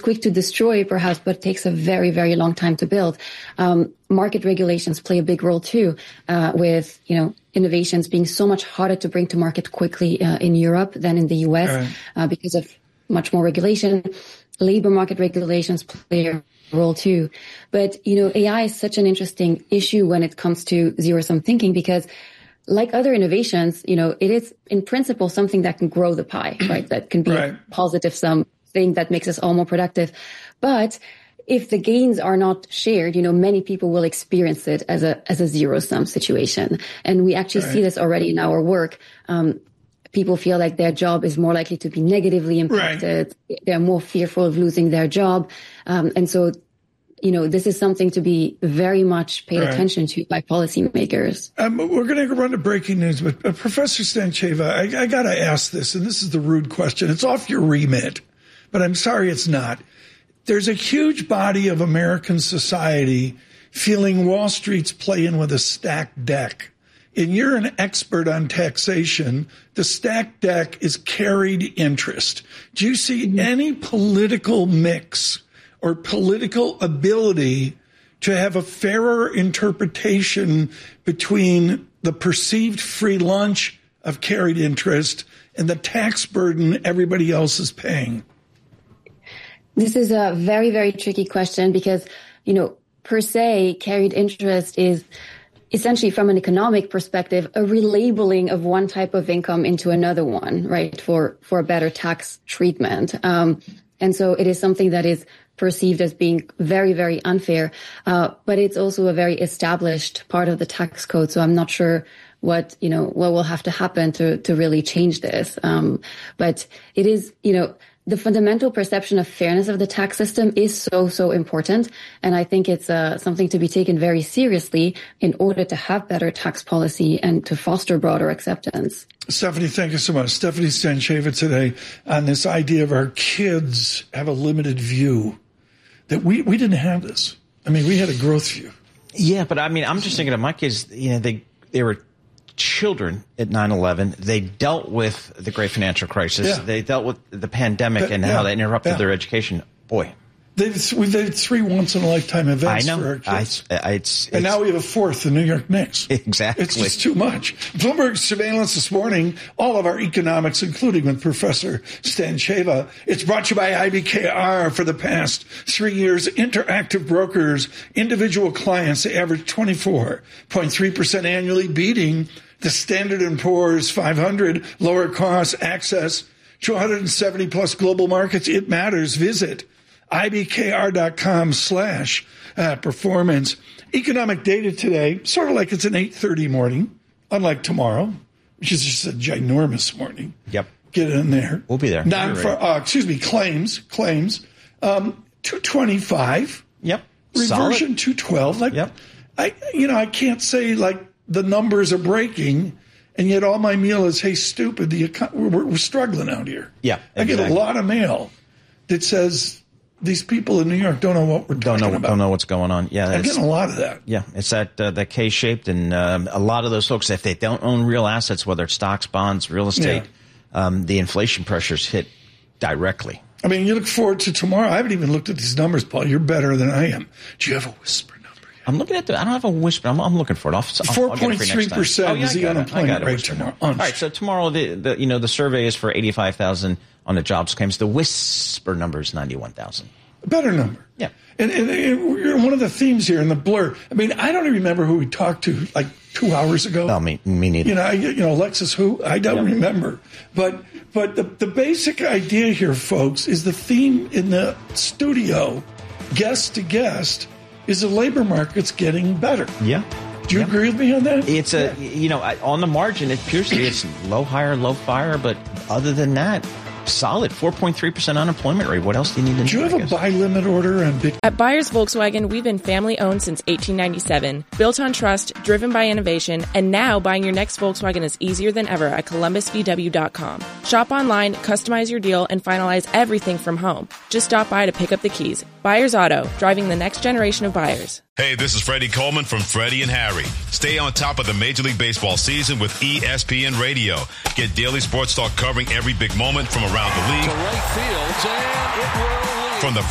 quick to destroy, perhaps, but it takes a very, very long time to build. Market regulations play a big role too, with, innovations being so much harder to bring to market quickly in Europe than in the US because of much more regulation. Labor market regulations play a role too. But, AI is such an interesting issue when it comes to zero-sum thinking because like other innovations, it is in principle something that can grow the pie, right? That can be a positive sum thing that makes us all more productive. But if the gains are not shared, many people will experience it as a zero-sum situation. And we actually see this already in our work. People feel like their job is more likely to be negatively impacted. They're more fearful of losing their job. And so, this is something to be very much paid attention to by policymakers. We're going to run to breaking news, but Professor Stancheva, I got to ask this, and this is the rude question. It's off your remit, but I'm sorry it's not. There's a huge body of American society feeling Wall Street's playing with a stacked deck. And you're an expert on taxation. The stacked deck is carried interest. Do you see any political mix or political ability to have a fairer interpretation between the perceived free lunch of carried interest and the tax burden everybody else is paying? This is a very, very tricky question because, per se, carried interest is essentially from an economic perspective, a relabeling of one type of income into another one, right? For a better tax treatment. And so it is something that is perceived as being very, very unfair. But it's also a very established part of the tax code. So I'm not sure what will have to happen to really change this. But it is, the fundamental perception of fairness of the tax system is so important. And I think it's something to be taken very seriously in order to have better tax policy and to foster broader acceptance. Stephanie, thank you so much. Stephanie Stancheva today on this idea of our kids have a limited view, that we didn't have this. I mean, we had a growth view. Yeah, but I mean, I'm just thinking of my kids, they were children at 9/11. They dealt with the great financial crisis. Yeah. They dealt with the pandemic and how that interrupted their education. Boy. We've had 3 once-in-a-lifetime events for our kids. And now we have a 4th, the New York Knicks. Exactly. It's just too much. Bloomberg Surveillance this morning, all of our economics, including with Professor Stancheva. It's brought to you by IBKR. For the past 3 years, Interactive Brokers, individual clients, they average 24.3% annually, beating the Standard & Poor's 500, lower cost access to 170-plus global markets. It matters. Visit IBKR.com/performance. Economic data today, sort of like it's an 8:30 morning, unlike tomorrow, which is just a ginormous morning. Yep. Get it in there. We'll be there. Claims, 225. Yep. Reversion, 212. I can't say like the numbers are breaking, and yet all my mail is, hey, stupid, we're struggling out here. Yeah, exactly. I get a lot of mail that says, these people in New York don't know what we're talking about. Don't know what's going on. Yeah, I'm getting a lot of that. Yeah, it's that K-shaped, and a lot of those folks, if they don't own real assets, whether it's stocks, bonds, real estate, the inflation pressures hit directly. I mean, you look forward to tomorrow. I haven't even looked at these numbers, Paul. You're better than I am. Do you have a whisper number yet? I'm looking at I don't have a whisper. I'm looking for it. 4.3% is the unemployment rate tomorrow. All right, so tomorrow the survey is for 85,000 on the jobs claims. The whisper number is 91,000. A better number. Yeah. And one of the themes here in the blur. I mean, I don't even remember who we talked to like 2 hours ago. No, me neither. Alexis who? I don't remember. But the basic idea here, folks, is the theme in the studio, guest to guest, is the labor market's getting better. Yeah. Do you agree with me on that? It's on the margin, it appears to be it's low hire, low fire, but other than that, solid 4.3% unemployment rate. What else do you need to know? Do you have a buy limit order on Bitcoin? At Buyers Volkswagen, we've been family owned since 1897, built on trust, driven by innovation, and now buying your next Volkswagen is easier than ever at ColumbusVW.com. Shop online, customize your deal, and finalize everything from home. Just stop by to pick up the keys. Buyers Auto, driving the next generation of buyers. Hey, this is Freddie Coleman from Freddie and Harry. Stay on top of the Major League Baseball season with ESPN Radio. Get daily sports talk covering every big moment from around the league. To right field, and it will leave. From the